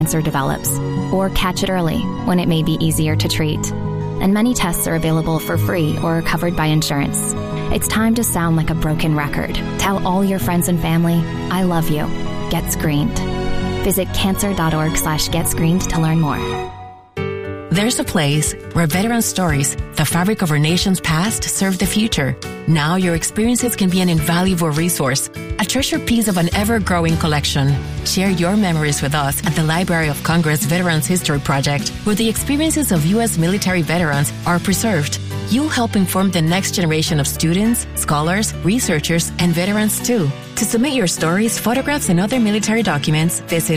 cancer develops, or catch it early when it may be easier to treat. And many tests are available for free or are covered by insurance. It's time to sound like a broken record. Tell all your friends and family, I love you. Get screened. Visit cancer.org/getscreened to learn more. There's a place where veteran stories, the fabric of our nation's past, serve the future. Now your experiences can be an invaluable resource, a treasured piece of an ever-growing collection. Share your memories with us at the Library of Congress Veterans History Project, where the experiences of U.S. military veterans are preserved. You'll help inform the next generation of students, scholars, researchers, and veterans too. To submit your stories, photographs, and other military documents, visit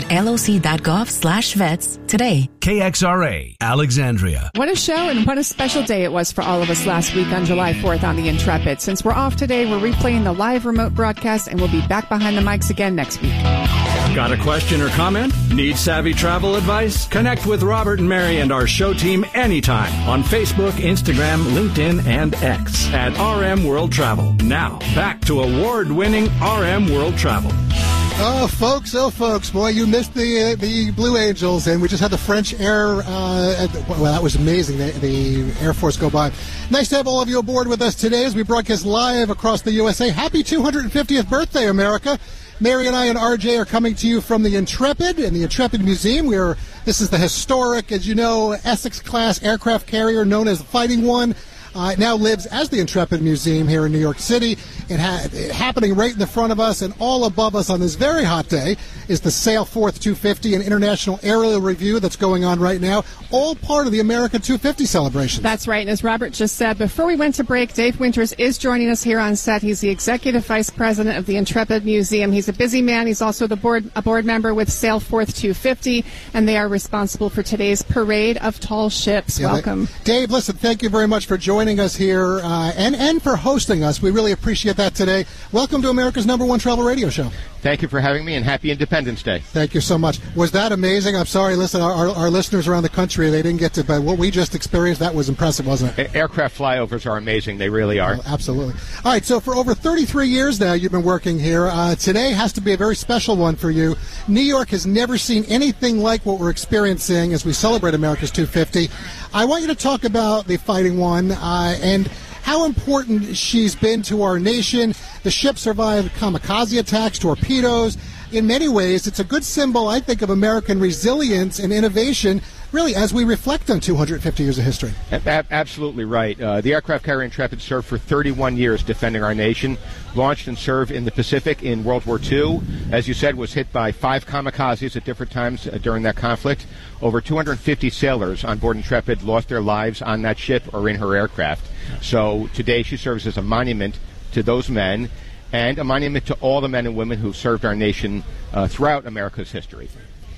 loc.gov/vets today. KXRA, Alexandria. What a show and what a special day it was for all of us last week on July 4th on the Intrepid. Since we're off today, we're replaying the live remote broadcast, and we'll be back behind the mics again next week. Got a question or comment? Need savvy travel advice? Connect with Robert and Mary and our show team anytime on Facebook, Instagram, LinkedIn, and X at RM World Travel. Now, back to award-winning RM World Travel. Oh, folks, boy, you missed the Blue Angels, and we just had the French Air, well, that was amazing, the Air Force go by. Nice to have all of you aboard with us today as we broadcast live across the USA. Happy 250th birthday, America. Mary and I and RJ are coming to you from the Intrepid and the Intrepid Museum. This is the historic, as you know, Essex-class aircraft carrier known as the Fighting One. It now lives as the Intrepid Museum here in New York City. It happening right in the front of us, and all above us on this very hot day is the Sailforth 250, an international aerial review that's going on right now, all part of the America 250 celebration. That's right, and as Robert just said, before we went to break, Dave Winters is joining us here on set. He's the Executive Vice President of the Intrepid Museum. He's a busy man. He's also a board member with Sailforth 250, and they are responsible for today's Parade of Tall Ships. Yeah, welcome. Dave, listen, thank you very much for joining us here and for hosting us. We really appreciate that today. Welcome to America's #1 travel radio show. Thank you for having me, and happy Independence Day. Thank you so much. Was that amazing? I'm sorry, listen, our listeners around the country, they didn't get to, but what we just experienced, that was impressive, wasn't it? Aircraft flyovers are amazing. They really are. Oh, absolutely. All right, so for over 33 years now, you've been working here. Today has to be a very special one for you. New York has never seen anything like what we're experiencing as we celebrate America's 250. I want you to talk about the Fighting One and how important she's been to our nation. The ship survived kamikaze attacks, torpedoes. In many ways, it's a good symbol, I think, of American resilience and innovation, really, as we reflect on 250 years of history. Absolutely right. The aircraft carrier Intrepid served for 31 years defending our nation, launched and served in the Pacific in World War II. As you said, was hit by 5 kamikazes at different times during that conflict. Over 250 sailors on board Intrepid lost their lives on that ship or in her aircraft. So today she serves as a monument to those men and a monument to all the men and women who served our nation throughout America's history.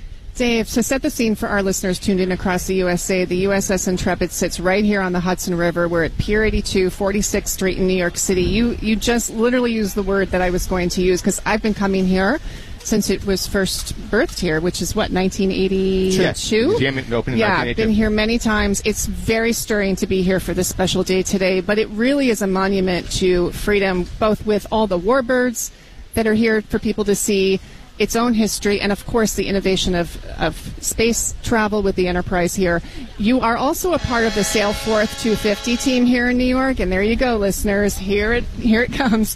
Dave, to set the scene for our listeners tuned in across the USA, the USS Intrepid sits right here on the Hudson River. We're at Pier 82, 46th Street in New York City. You just literally used the word that I was going to use, because I've been coming here since it was first birthed here, which is, 1982? Museum opened in 1982. I've been here many times. It's very stirring to be here for this special day today, but it really is a monument to freedom, both with all the warbirds that are here for people to see, its own history, and of course the innovation of space travel with the Enterprise here. You are also a part of the Sailforth 250 team here in New York, and there you go, listeners. Here it comes.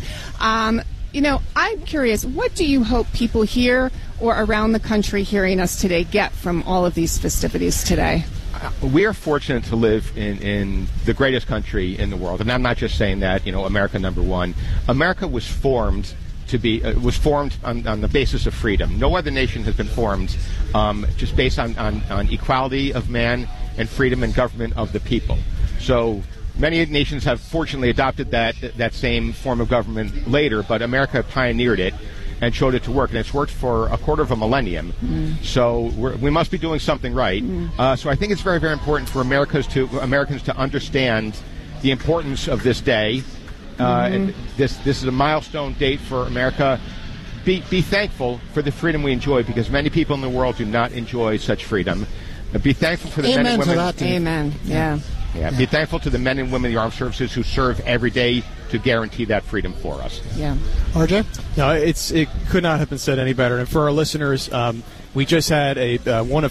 I'm curious, what do you hope people here or around the country hearing us today get from all of these festivities today? We are fortunate to live in the greatest country in the world, and I'm not just saying that, America #1. America was formed on the basis of freedom. No other nation has been formed just based on equality of man and freedom and government of the people. So many nations have fortunately adopted that same form of government later, but America pioneered it and showed it to work, and it's worked for a quarter of a millennium. So we must be doing something right. So I think it's very, very important for Americans to understand the importance of this day. And this is a milestone date for America. Be thankful for the freedom we enjoy, because many people in the world do not enjoy such freedom. Be thankful for the men and women. Amen. Yeah. Be thankful to the men and women of the armed services who serve every day to guarantee that freedom for us. Yeah. RJ? No, it could not have been said any better. And for our listeners, We just had one of